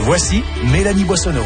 Voici Mélanie Boissonneau.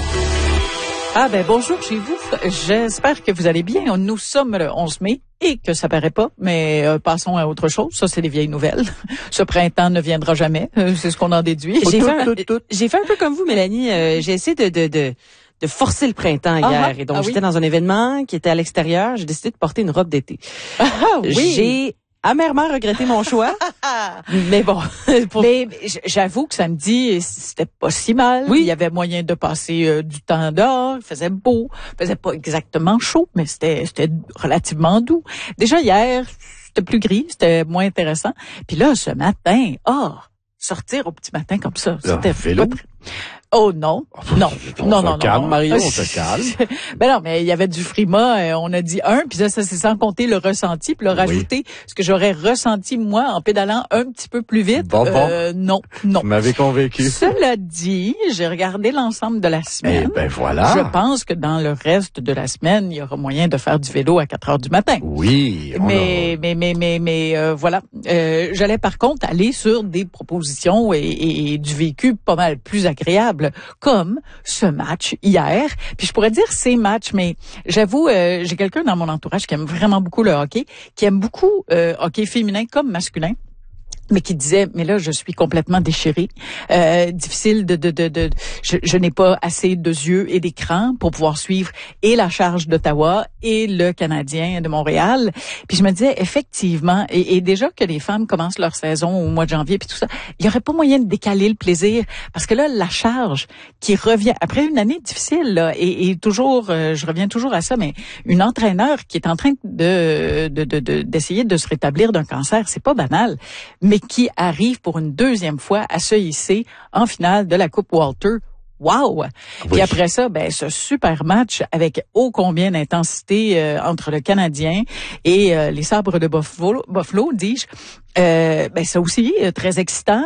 Ah ben bonjour chez vous. J'espère que vous allez bien. Nous sommes le 11 mai et que ça paraît pas, mais passons à autre chose. Ça, c'est des vieilles nouvelles. Ce printemps ne viendra jamais. C'est ce qu'on en déduit. J'ai fait un peu comme vous, Mélanie. J'ai essayé de forcer le printemps hier. Et donc, j'étais dans un événement qui était à l'extérieur. J'ai décidé de porter une robe d'été. Oui. J'ai amèrement regretté mon choix. Mais bon. Mais j'avoue que samedi, c'était pas si mal. Oui. Il y avait moyen de passer du temps dehors. Il faisait beau. Il faisait pas exactement chaud, mais c'était relativement doux. Déjà hier, c'était plus gris. C'était moins intéressant. Puis là, ce matin, sortir au petit matin comme ça, c'était vélo. Oh non, non. On se calme, Mario, on se calme. Ben non, mais il y avait du Frima, on a dit puis ça c'est sans compter le ressenti, puis le rajouter ce que j'aurais ressenti moi en pédalant un petit peu plus vite. Non. Vous m'avez convaincu. Cela dit, j'ai regardé l'ensemble de la semaine. Eh ben voilà. Je pense que dans le reste de la semaine, il y aura moyen de faire du vélo à 4 heures du matin. Oui. Mais voilà. J'allais par contre aller sur des propositions et du vécu pas mal plus agréable, comme ce match hier. Puis je pourrais dire ces matchs, mais j'avoue, j'ai quelqu'un dans mon entourage qui aime vraiment beaucoup le hockey, qui aime beaucoup hockey féminin comme masculin, mais qui disait, mais là, je suis complètement déchirée. Difficile je n'ai pas assez de yeux et d'écran pour pouvoir suivre et la Charge d'Ottawa et le Canadien de Montréal. Puis je me disais, effectivement, et déjà que les femmes commencent leur saison au mois de janvier puis tout ça, il y aurait pas moyen de décaler le plaisir, parce que là, la Charge qui revient après une année difficile, là, et toujours, je reviens toujours à ça, mais une entraîneur qui est en train d'essayer de se rétablir d'un cancer, c'est pas banal, mais qui arrive pour une deuxième fois à se hisser en finale de la Coupe Walter. Wow! Oui. Puis après ça, ce super match avec ô combien d'intensité entre le Canadien et les Sabres de Buffalo, dis-je. Ça aussi, très excitant,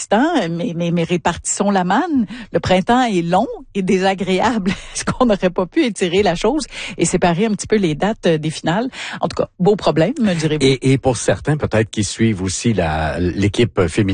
mais répartissons la manne. Le printemps est long et désagréable. Est-ce qu'on n'aurait pas pu étirer la chose et séparer un petit peu les dates des finales? En tout cas, beau problème, me direz-vous. Et pour certains, peut-être qui suivent aussi l'équipe féminine,